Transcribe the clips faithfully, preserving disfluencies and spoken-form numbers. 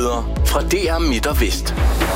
Nyheder fra D R Midt og Vest.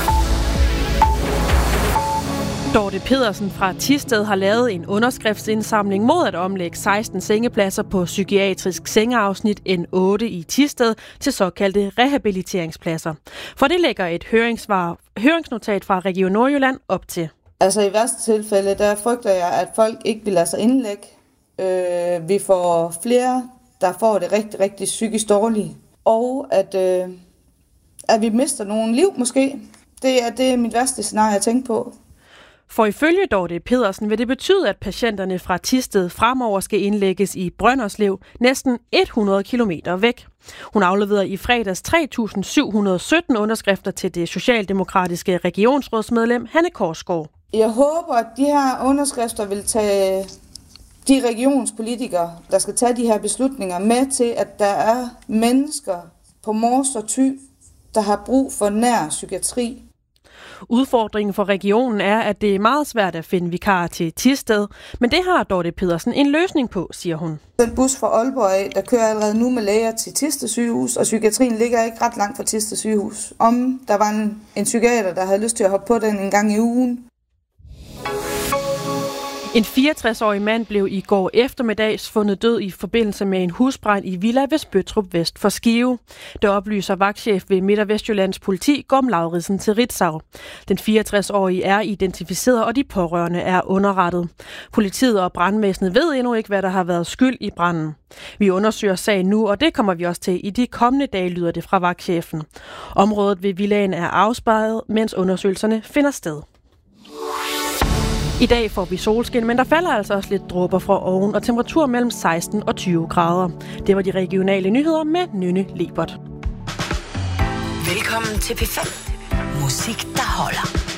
Dorte Pedersen fra Thisted har lavet en underskriftsindsamling mod at omlægge seksten sengepladser på psykiatrisk sengeafsnit N otte i Thisted til såkaldte rehabiliteringspladser. For det lægger et høringssvar, høringsnotat fra Region Nordjylland op til. Altså i værste tilfælde, der frygter jeg, at folk ikke vil lade sig indlægge. Øh, vi får flere, der får det rigtig, rigtig psykisk dårligt. Og at, øh, at vi mister nogle liv måske. Det er, det er mit værste scenarie at tænke på. For ifølge Dorte Pedersen vil det betyde, at patienterne fra Thisted fremover skal indlægges i Brønderslev, næsten hundrede kilometer væk. Hun afleverede i fredags tre tusind syv hundrede og sytten underskrifter til det socialdemokratiske regionsrådsmedlem Hanne Korsgaard. Jeg håber, at de her underskrifter vil tage de regionspolitikere, der skal tage de her beslutninger med til, at der er mennesker på Mors og Thy, der har brug for nær psykiatri. Udfordringen for regionen er, at det er meget svært at finde vikarer til Thisted, men det har Dorte Pedersen en løsning på, siger hun. Den bus fra Aalborg af, der kører allerede nu med læger til Thisted sygehus, og psykiatrien ligger ikke ret langt fra Thisted sygehus. Om der var en, en psykiater, der havde lyst til at hoppe på den en gang i ugen. En fireogtres-årig mand blev i går eftermiddags fundet død i forbindelse med en husbrand i Villa ved Spøttrup vest for Skive. Det oplyser vagtchef ved Midt- og Vestjyllands politi, Gorm Lauridsen, til Ritzau. Den fireogtres-årige er identificeret, og de pårørende er underrettet. Politiet og brandvæsenet ved endnu ikke, hvad der har været skyld i branden. Vi undersøger sagen nu, og det kommer vi også til i de kommende dage, lyder det fra vagtchefen. Området ved villaen er afspærret, mens undersøgelserne finder sted. I dag får vi solskin, men der falder altså også lidt dråber fra oven, og temperatur mellem seksten og tyve grader. Det var de regionale nyheder med Nynne Lebert. Velkommen til P fem. Musik, der holder.